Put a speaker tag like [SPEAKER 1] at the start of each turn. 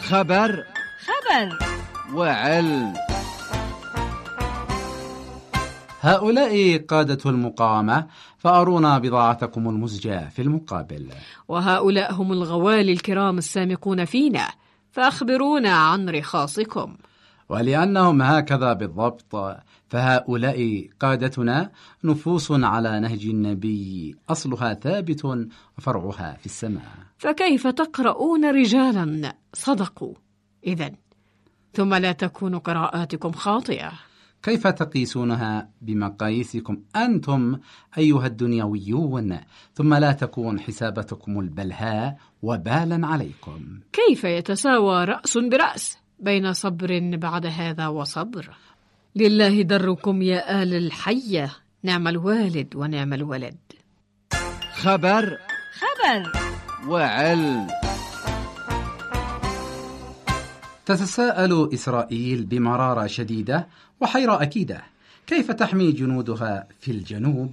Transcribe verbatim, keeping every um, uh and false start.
[SPEAKER 1] خبر
[SPEAKER 2] خبر
[SPEAKER 1] وعلم. هؤلاء قادة المقاومة، فأرونا بضاعتكم المزجاة في المقابل.
[SPEAKER 2] وهؤلاء هم الغوالي الكرام السامقون فينا، فأخبرونا عن رخاصكم.
[SPEAKER 1] ولأنهم هكذا بالضبط، فهؤلاء قادتنا نفوس على نهج النبي، أصلها ثابت وفرعها في السماء.
[SPEAKER 2] فكيف تقرؤون رجالا صدقوا إذن، ثم لا تكون قراءاتكم خاطئة؟
[SPEAKER 1] كيف تقيسونها بمقاييسكم أنتم أيها الدنيويون، ثم لا تكون حساباتكم البلهاء وبالا عليكم؟
[SPEAKER 2] كيف يتساوى رأس برأس بين صبر بعد هذا وصبر؟ لله دركم يا آل الحية، نعم الوالد ونعم الولد.
[SPEAKER 1] خبر
[SPEAKER 2] خبر
[SPEAKER 1] وعلم. تتساءل إسرائيل بمرارة شديدة وحيرة أكيدة، كيف تحمي جنودها في الجنوب